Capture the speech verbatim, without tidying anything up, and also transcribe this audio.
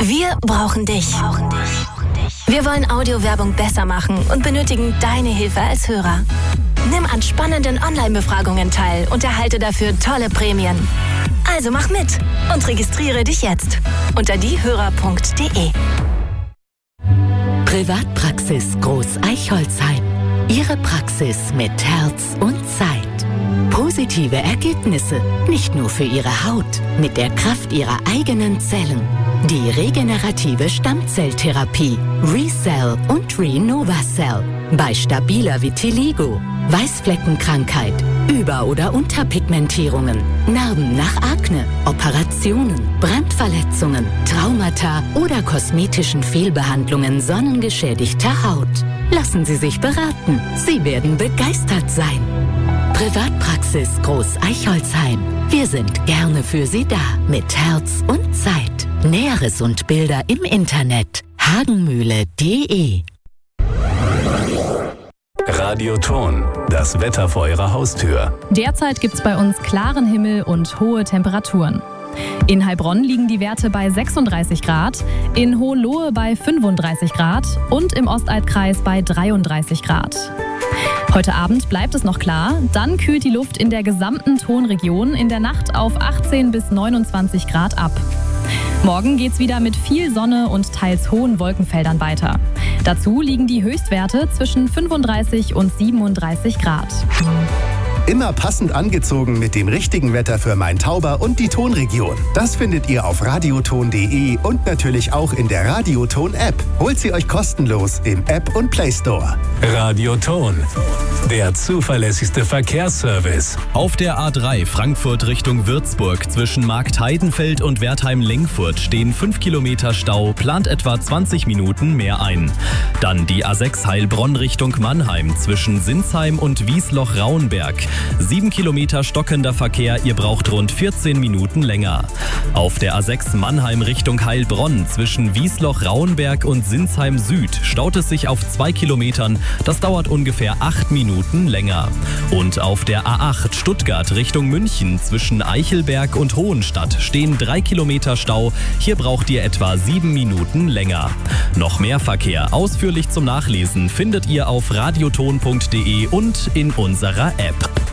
Wir brauchen dich. Wir wollen Audiowerbung besser machen und benötigen deine Hilfe als Hörer. Nimm an spannenden Online-Befragungen teil und erhalte dafür tolle Prämien. Also mach mit und registriere dich jetzt unter diehörer punkt de. Privatpraxis Groß Eichholzheim. Ihre Praxis mit Herz und Zeit. Positive Ergebnisse, nicht nur für Ihre Haut, mit der Kraft Ihrer eigenen Zellen. Die regenerative Stammzelltherapie ReCell und RenovaCell bei stabiler Vitiligo, Weißfleckenkrankheit, Über- oder Unterpigmentierungen, Narben nach Akne, Operationen, Brandverletzungen, Traumata oder kosmetischen Fehlbehandlungen sonnengeschädigter Haut. Lassen Sie sich beraten. Sie werden begeistert sein. Privatpraxis Groß Eichholzheim. Wir sind gerne für Sie da mit Herz und Zeit. Näheres und Bilder im Internet hagenmühle punkt de. Radioton, das Wetter vor Ihrer Haustür. Derzeit gibt's bei uns klaren Himmel und hohe Temperaturen. In Heilbronn liegen die Werte bei sechsunddreißig Grad, in Hohenlohe bei fünfunddreißig Grad und im Ostaldkreis bei dreiunddreißig Grad. Heute Abend bleibt es noch klar, dann kühlt die Luft in der gesamten Tonregion in der Nacht auf achtzehn bis neunundzwanzig Grad ab. Morgen geht's wieder mit viel Sonne und teils hohen Wolkenfeldern weiter. Dazu liegen die Höchstwerte zwischen fünfunddreißig und siebenunddreißig Grad. Immer passend angezogen mit dem richtigen Wetter für Main-Tauber und die Tonregion. Das findet ihr auf radioton punkt de und natürlich auch in der Radioton-App. Holt sie euch kostenlos im App und Play Store. Radioton, der zuverlässigste Verkehrsservice. Auf der A drei Frankfurt Richtung Würzburg zwischen Marktheidenfeld und Wertheim-Lengfurt stehen fünf Kilometer Stau, plant etwa zwanzig Minuten mehr ein. Dann die A sechs Heilbronn Richtung Mannheim zwischen Sinsheim und Wiesloch-Rauenberg. sieben Kilometer stockender Verkehr, ihr braucht rund vierzehn Minuten länger. Auf der A sechs Mannheim Richtung Heilbronn zwischen Wiesloch-Rauenberg und Sinsheim Süd staut es sich auf zwei Kilometern. Das dauert ungefähr acht Minuten länger. Und auf der A acht Stuttgart Richtung München zwischen Eichelberg und Hohenstadt stehen drei Kilometer Stau. Hier braucht ihr etwa sieben Minuten länger. Noch mehr Verkehr ausführlich zum Nachlesen findet ihr auf radioton punkt de und in unserer App.